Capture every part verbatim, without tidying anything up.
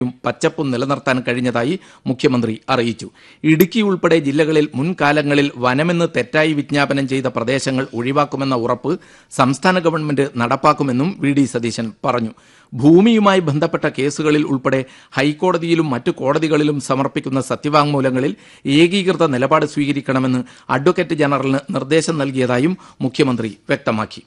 പച്ചപ്പും നിലനിർത്താൻ കഴിഞ്ഞതായി മുഖ്യമന്ത്രി അറിയിച്ചു. ഇടുക്കി ഉൾപ്പെടെ ജില്ലകളിൽ മുൻകാലങ്ങളിൽ വനമെന്ന് തെറ്റായി വിജ്ഞാപനം ചെയ്ത പ്രദേശങ്ങൾ ഒഴിവാക്കുമെന്ന ഉറപ്പ് സംസ്ഥാന ഗവൺമെന്റ് നടപ്പാക്കുമെന്നും വി ഡി സതീശൻ പറഞ്ഞു. ഭൂമിയുമായി ബന്ധപ്പെട്ട കേസുകളിൽ ഉൾപ്പെടെ ഹൈക്കോടതിയിലും മറ്റു കോടതികളിലും സമർപ്പിക്കുന്ന സത്യവാങ്മൂലങ്ങളിൽ ഏകീകൃത നിലപാട് സ്വീകരിക്കണമെന്ന് അഡ്വക്കേറ്റ് ജനറലിന് നിർദ്ദേശം നൽകിയതായും മുഖ്യമന്ത്രി വ്യക്തമാക്കി.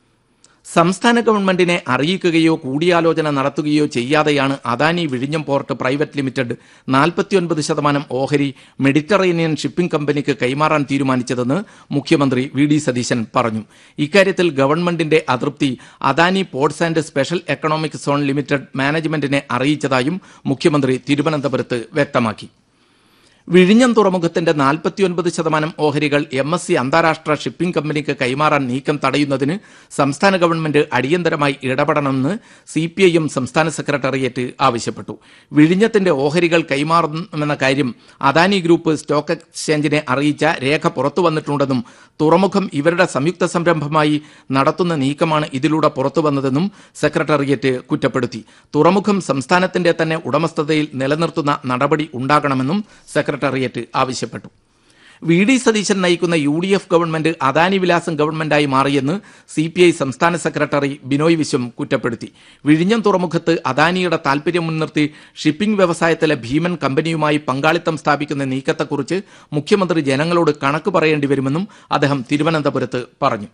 സംസ്ഥാന ഗവൺമെന്റിനെ അറിയിക്കുകയോ കൂടിയാലോചന നടത്തുകയോ ചെയ്യാതെയാണ് അദാനി വിഴിഞ്ഞം പോർട്ട് പ്രൈവറ്റ് ലിമിറ്റഡ് നാൽപ്പത്തിയൊൻപത് ശതമാനം ഓഹരി മെഡിറ്ററേനിയൻ ഷിപ്പിംഗ് കമ്പനിക്ക് കൈമാറാൻ തീരുമാനിച്ചതെന്ന് മുഖ്യമന്ത്രി വി ഡി സതീശൻ പറഞ്ഞു. ഇക്കാര്യത്തിൽ ഗവൺമെന്റിന്റെ അതൃപ്തി Adani ports and special economic zone limited മാനേജ്മെന്റിനെ അറിയിച്ചതായും മുഖ്യമന്ത്രി തിരുവനന്തപുരത്ത് വ്യക്തമാക്കി. വിഴിഞ്ഞം തുറമുഖത്തിന്റെ നാൽപ്പത്തിയൊൻപത് ശതമാനം ഓഹരികൾ എം എസ് സി അന്താരാഷ്ട്ര ഷിപ്പിംഗ് കമ്പനിക്ക് കൈമാറാൻ നീക്കം തടയുന്നതിന് സംസ്ഥാന ഗവൺമെന്റ് അടിയന്തരമായി ഇടപെടണമെന്ന് സി പി ഐ എം സംസ്ഥാന സെക്രട്ടേറിയറ്റ് ആവശ്യപ്പെട്ടു. വിഴിഞ്ഞത്തിന്റെ ഓഹരികൾ കൈമാറുമെന്ന കാര്യം അദാനി ഗ്രൂപ്പ് സ്റ്റോക്ക് എക്സ്ചേഞ്ചിനെ അറിയിച്ച രേഖ പുറത്തുവന്നിട്ടുണ്ടെന്നും തുറമുഖം ഇവരുടെ സംയുക്ത സംരംഭമായി നടത്തുന്ന നീക്കമാണ് ഇതിലൂടെ പുറത്തുവന്നതെന്നും സെക്രട്ടേറിയറ്റ് കുറ്റപ്പെടുത്തി. തുറമുഖം സംസ്ഥാനത്തിന്റെ തന്നെ ഉടമസ്ഥതയിൽ നിലനിർത്തുന്ന നടപടി ഉണ്ടാകണമെന്നും സെക്രട്ടേറിയറ്റ് ആവശ്യപ്പെട്ടു. വി ഡി സതീശൻ നയിക്കുന്ന U D F government Adani വിലാസം ഗവൺമെന്റായി മാറിയെന്ന് സി പി ഐ സംസ്ഥാന സെക്രട്ടറി ബിനോയ് വിശ്വം കുറ്റപ്പെടുത്തി. വിഴിഞ്ഞം തുറമുഖത്ത് അദാനിയുടെ താൽപര്യം മുൻനിർത്തി ഷിപ്പിംഗ് വ്യവസായത്തിലെ ഭീമൻ കമ്പനിയുമായി പങ്കാളിത്തം സ്ഥാപിക്കുന്ന നീക്കത്തെക്കുറിച്ച് മുഖ്യമന്ത്രി ജനങ്ങളോട് കണക്ക് പറയേണ്ടി വരുമെന്നും അദ്ദേഹം തിരുവനന്തപുരത്ത് പറഞ്ഞു.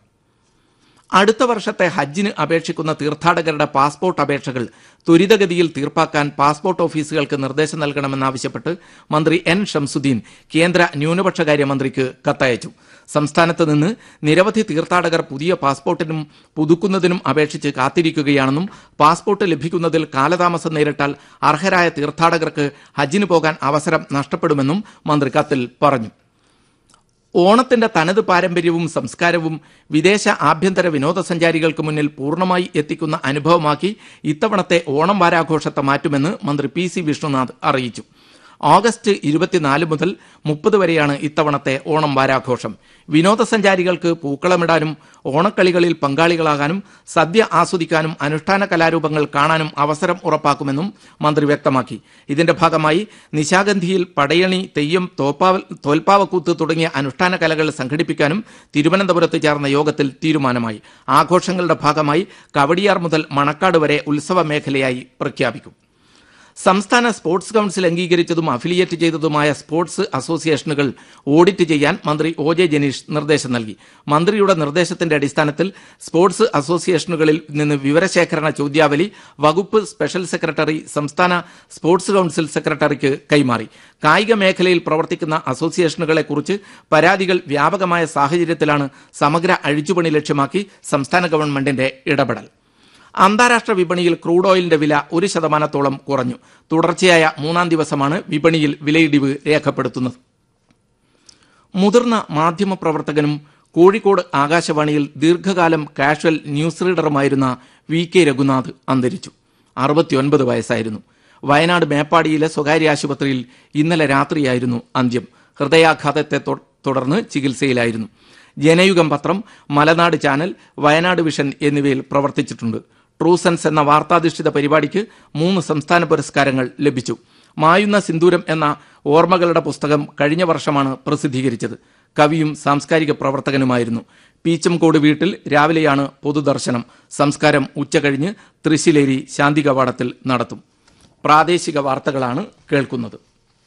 അടുത്ത വർഷത്തെ ഹജ്ജിന് അപേക്ഷിക്കുന്ന തീർത്ഥാടകരുടെ പാസ്പോർട്ട് അപേക്ഷകൾ ത്വരിതഗതിയിൽ തീർപ്പാക്കാൻ പാസ്പോർട്ട് ഓഫീസുകൾക്ക് നിർദ്ദേശം നൽകണമെന്നാവശ്യപ്പെട്ട് മന്ത്രി എൻ ഷംസുദ്ദീൻ കേന്ദ്ര ന്യൂനപക്ഷകാര്യ മന്ത്രിക്ക് കത്തയച്ചു. സംസ്ഥാനത്ത് നിന്ന് നിരവധി തീർത്ഥാടകർ പുതിയ പാസ്പോർട്ടിനും പുതുക്കുന്നതിനും അപേക്ഷിച്ച് കാത്തിരിക്കുകയാണെന്നും പാസ്പോർട്ട് ലഭിക്കുന്നതിൽ കാലതാമസം നേരിട്ടാൽ അർഹരായ തീർത്ഥാടകർക്ക് ഹജ്ജിന് പോകാൻ അവസരം നഷ്ടപ്പെടുമെന്നും മന്ത്രി കത്തിൽ പറഞ്ഞു. ഓണത്തിന്റെ തനത് പാരമ്പര്യവും സംസ്കാരവും വിദേശ ആഭ്യന്തര വിനോദസഞ്ചാരികൾക്ക് മുന്നിൽ പൂർണ്ണമായി എത്തിക്കുന്ന അനുഭവമാക്കി ഇത്തവണത്തെ ഓണം വാരാഘോഷത്തെ മാറ്റുമെന്ന് മന്ത്രി പി സി വിഷ്ണുനാഥ് അറിയിച്ചു. ഓഗസ്റ്റ് ഇരുപത്തിനാല് മുതൽ മുപ്പത് വരെയാണ് ഇത്തവണത്തെ ഓണം വാരാഘോഷം. വിനോദസഞ്ചാരികൾക്ക് പൂക്കളമിടാനും ഓണക്കളികളിൽ പങ്കാളികളാകാനും സദ്യ ആസ്വദിക്കാനും അനുഷ്ഠാന കലാരൂപങ്ങൾ കാണാനും അവസരം ഉറപ്പാക്കുമെന്നും മന്ത്രി വ്യക്തമാക്കി. ഇതിന്റെ ഭാഗമായി നിശാഗന്ധിയിൽ പടയണി, തെയ്യം, തോൽപ്പാവക്കൂത്ത് തുടങ്ങിയ അനുഷ്ഠാന കലകൾ സംഘടിപ്പിക്കാനും തിരുവനന്തപുരത്ത് ചേർന്ന യോഗത്തിൽ തീരുമാനമായി. ആഘോഷങ്ങളുടെ ഭാഗമായി കവടിയാർ മുതൽ മണക്കാട് വരെ ഉത്സവ മേഖലയായി പ്രഖ്യാപിക്കും. സംസ്ഥാന സ്പോർട്സ് കൌൺസിൽ അംഗീകരിച്ചതും അഫിലിയേറ്റ് ചെയ്തതുമായ സ്പോർട്സ് അസോസിയേഷനുകൾ ഓഡിറ്റ് ചെയ്യാൻ മന്ത്രി ഒ ജെ ജനീഷ് നിർദ്ദേശം നൽകി. മന്ത്രിയുടെ നിർദ്ദേശത്തിന്റെ അടിസ്ഥാനത്തിൽ സ്പോർട്സ് അസോസിയേഷനുകളിൽ നിന്ന് വിവരശേഖരണ ചോദ്യാവലി വകുപ്പ് സ്പെഷ്യൽ സെക്രട്ടറി സംസ്ഥാന സ്പോർട്സ് കൌൺസിൽ സെക്രട്ടറിക്ക് കൈമാറി. കായിക മേഖലയിൽ പ്രവർത്തിക്കുന്ന അസോസിയേഷനുകളെക്കുറിച്ച് പരാതികൾ വ്യാപകമായ സാഹചര്യത്തിലാണ് സമഗ്ര അഴിച്ചുപണി ലക്ഷ്യമാക്കി സംസ്ഥാന ഗവൺമെന്റിന്റെ ഇടപെടൽ. അന്താരാഷ്ട്ര വിപണിയിൽ ക്രൂഡ് ഓയിലിന്റെ വില ഒരു ശതമാനത്തോളം കുറഞ്ഞു. തുടർച്ചയായ മൂന്നാം ദിവസമാണ് വിപണിയിൽ വിലയിടിവ് രേഖപ്പെടുത്തുന്നത്. മുതിർന്ന മാധ്യമപ്രവർത്തകനും കോഴിക്കോട് ആകാശവാണിയിൽ ദീർഘകാലം casual news റീഡറുമായിരുന്ന V K Raghunath അന്തരിച്ചു. അറുപത്തിയൊൻപത് വയസ്സായിരുന്നു. വയനാട് മേപ്പാടിയിലെ സ്വകാര്യ ആശുപത്രിയിൽ ഇന്നലെ രാത്രിയായിരുന്നു അന്ത്യം. ഹൃദയാഘാതത്തെ തുടർന്ന് ചികിത്സയിലായിരുന്നു. ജനയുഗം പത്രം, മലനാട് ചാനൽ, വയനാട് വിഷൻ എന്നിവയിൽ പ്രവർത്തിച്ചിട്ടുണ്ട്. ട്രൂസൻസ് എന്ന വാർത്താധിഷ്ഠിത പരിപാടിക്ക് മൂന്ന് സംസ്ഥാന പുരസ്കാരങ്ങൾ ലഭിച്ചു. മായുന്ന സിന്ദൂരം എന്ന ഓർമ്മകളുടെ പുസ്തകം കഴിഞ്ഞ വർഷമാണ് പ്രസിദ്ധീകരിച്ചത്. കവിയും സാംസ്കാരിക പ്രവർത്തകനുമായിരുന്നു. പീച്ചംകോട് വീട്ടിൽ രാവിലെയാണ് പൊതുദർശനം. സംസ്കാരം ഉച്ചകഴിഞ്ഞ് തൃശ്ശിലേരി ശാന്തി കവാടത്തിൽ നടത്തും. പ്രാദേശിക വാർത്തകളാണ് കേൾക്കുന്നത്.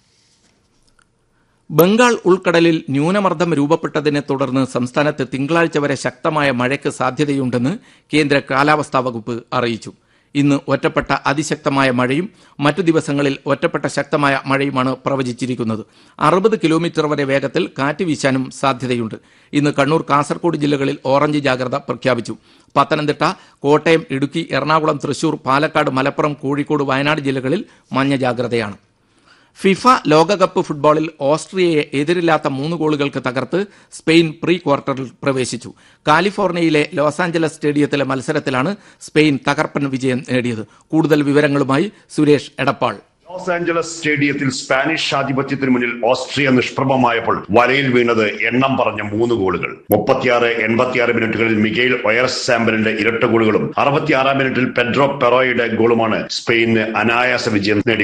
ബംഗാൾ ഉൾക്കടലിൽ ന്യൂനമർദ്ദം രൂപപ്പെട്ടതിനെ തുടർന്ന് സംസ്ഥാനത്ത് തിങ്കളാഴ്ച വരെ ശക്തമായ മഴയ്ക്ക് സാധ്യതയുണ്ടെന്ന് കേന്ദ്ര കാലാവസ്ഥാ വകുപ്പ് അറിയിച്ചു. ഇന്ന് ഒറ്റപ്പെട്ട അതിശക്തമായ മഴയും മറ്റു ദിവസങ്ങളിൽ ഒറ്റപ്പെട്ട ശക്തമായ മഴയുമാണ് പ്രവചിച്ചിരിക്കുന്നത്. അറുപത് കിലോമീറ്റർ വരെ വേഗത്തിൽ കാറ്റ് വീശാനും സാധ്യതയുണ്ട്. ഇന്ന് കണ്ണൂർ, കാസർഗോഡ് ജില്ലകളിൽ ഓറഞ്ച് ജാഗ്രത പ്രഖ്യാപിച്ചു. പത്തനംതിട്ട, കോട്ടയം, ഇടുക്കി, എറണാകുളം, തൃശൂർ, പാലക്കാട്, മലപ്പുറം, കോഴിക്കോട്, വയനാട് ജില്ലകളിൽ മഞ്ഞ ജാഗ്രതയാണ്. ഫിഫ ലോകകപ്പ് ഫുട്ബോളിൽ ഓസ്ട്രിയയെ എതിരില്ലാത്ത മൂന്ന് ഗോളുകൾക്ക് തകർത്ത് സ്പെയിൻ പ്രീ ക്വാർട്ടറിൽ പ്രവേശിച്ചു. കാലിഫോർണിയയിലെ ലോസ് ആഞ്ചലസ് സ്റ്റേഡിയത്തിലെ മത്സരത്തിലാണ് സ്പെയിൻ തകർപ്പൻ വിജയം നേടിയത്. കൂടുതൽ വിവരങ്ങളുമായി സുരേഷ് എടപ്പാൾ. ലോസ് ആഞ്ചലസ് സ്റ്റേഡിയത്തിൽ സ്പാനിഷ് ആധിപത്യത്തിന് മുന്നിൽ ഓസ്ട്രിയ നിഷ്പ്രഭമായപ്പോൾ വലയിൽ വീണത് എണ്ണം പറഞ്ഞ മൂന്ന് ഗോളുകൾ. മുപ്പത്തിയാറ് എൺപത്തിയാറ് മിനിറ്റുകളിൽ മിഗേൽ ഒയർസാമ്പലിന്റെ ഇരട്ട ഗോളുകളും അറുപത്തിയാറാം മിനിറ്റിൽ പെഡ്രോ പെറോയുടെ ഗോളുമാണ് സ്പെയിന് അനായാസ വിജയം നേടി